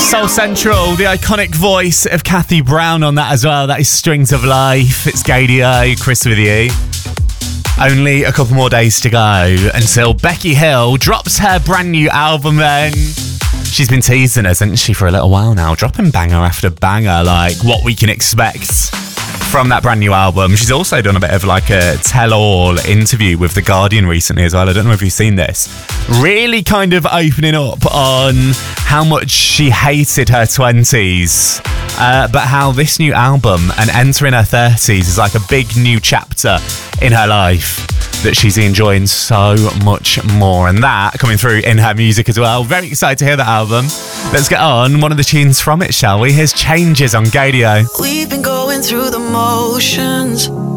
Soul Central, the iconic voice of Kathy Brown on that as well. That is Strings of Life. It's Gadio, Chris with you. Only a couple more days to go until Becky Hill drops her brand new album then. She's been teasing us, hasn't she, for a little while now, dropping banger after banger, like what we can expect from that brand new album. She's also done a bit of like a tell-all interview with The Guardian recently as well. I don't know if you've seen this. Really kind of opening up on how much she hated her 20s, but how this new album and entering her 30s is like a big new chapter in her life that she's enjoying so much more, and that coming through in her music as well. Very excited to hear that album. Let's get on one of the tunes from it, shall we? Here's Changes on Gadio. We've been going through the motions,